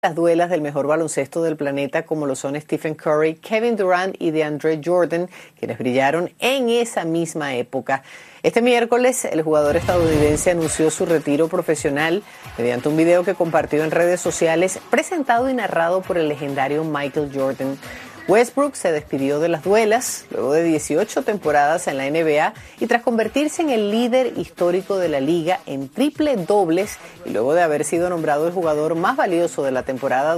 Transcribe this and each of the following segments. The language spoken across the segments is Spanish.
las duelas del mejor baloncesto del planeta, como lo son Stephen Curry, Kevin Durant y DeAndre Jordan, quienes brillaron en esa misma época. Este miércoles, el jugador estadounidense anunció su retiro profesional mediante un video que compartió en redes sociales, presentado y narrado por el legendario Michael Jordan. Westbrook se despidió de las duelas luego de 18 temporadas en la NBA y tras convertirse en el líder histórico de la liga en triple dobles y luego de haber sido nombrado el jugador más valioso de la temporada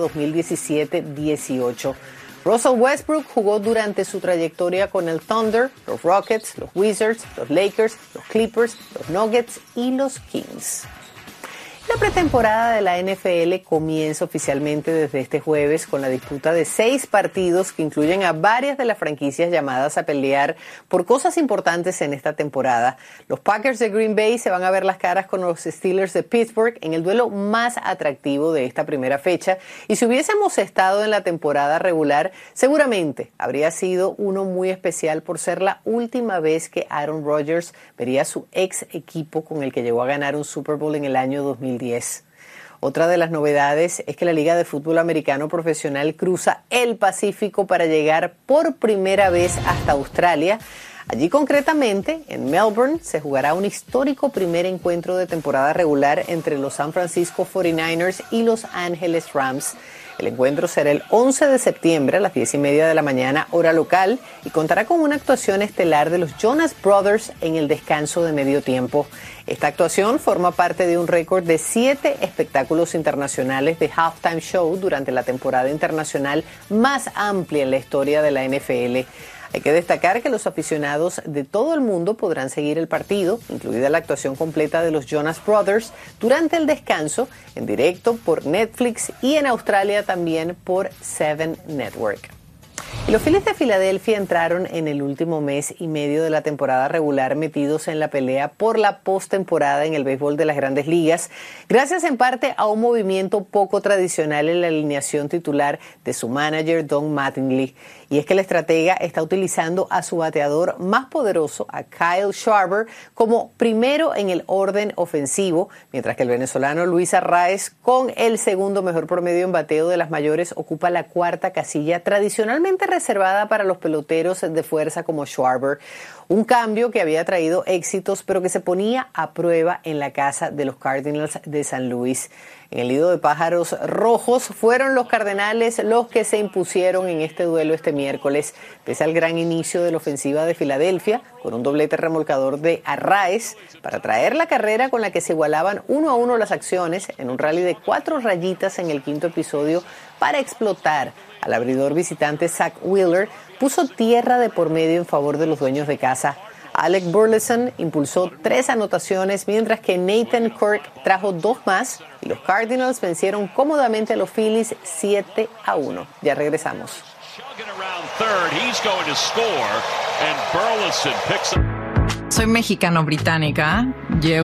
2017-18. Russell Westbrook jugó durante su trayectoria con el Thunder, los Rockets, los Wizards, los Lakers, los Clippers, los Nuggets y los Kings. La pretemporada de la NFL comienza oficialmente desde este jueves con la disputa de 6 partidos que incluyen a varias de las franquicias llamadas a pelear por cosas importantes en esta temporada. Los Packers de Green Bay se van a ver las caras con los Steelers de Pittsburgh en el duelo más atractivo de esta primera fecha, y si hubiésemos estado en la temporada regular, seguramente habría sido uno muy especial por ser la última vez que Aaron Rodgers vería a su ex equipo con el que llegó a ganar un Super Bowl en el año 2010. Otra de las novedades es que la Liga de Fútbol Americano Profesional cruza el Pacífico para llegar por primera vez hasta Australia. Allí concretamente, en Melbourne, se jugará un histórico primer encuentro de temporada regular entre los San Francisco 49ers y Los Ángeles Rams. El encuentro será el 11 de septiembre a las 10:30 de la mañana, hora local, y contará con una actuación estelar de los Jonas Brothers en el descanso de medio tiempo. Esta actuación forma parte de un récord de 7 espectáculos internacionales de halftime show durante la temporada internacional más amplia en la historia de la NFL. Hay que destacar que los aficionados de todo el mundo podrán seguir el partido, incluida la actuación completa de los Jonas Brothers, durante el descanso, en directo por Netflix y en Australia también por Seven Network. Y los Phillies de Filadelfia entraron en el último mes y medio de la temporada regular metidos en la pelea por la postemporada en el béisbol de las Grandes Ligas, gracias en parte a un movimiento poco tradicional en la alineación titular de su manager Don Mattingly. Y es que el estratega está utilizando a su bateador más poderoso, a Kyle Schwarber, como primero en el orden ofensivo, mientras que el venezolano Luis Arraez, con el segundo mejor promedio en bateo de las mayores, ocupa la cuarta casilla tradicionalmente reservada para los peloteros de fuerza como Schwarber. Un cambio que había traído éxitos, pero que se ponía a prueba en la casa de los Cardinals de San Luis. En el nido de pájaros rojos fueron los Cardenales los que se impusieron en este duelo este miércoles, pese al gran inicio de la ofensiva de Filadelfia, con un doblete remolcador de Arraez, para traer la carrera con la que se igualaban 1-1 las acciones en un rally de 4 rayitas en el quinto episodio para explotar. Al abridor visitante Zach Wheeler puso tierra de por medio en favor de los dueños de casa. Alec Burleson impulsó 3 anotaciones, mientras que Nathan Kirk trajo 2 más, y los Cardinals vencieron cómodamente a los Phillies 7-1. Ya regresamos. Soy mexicano-británica, llevo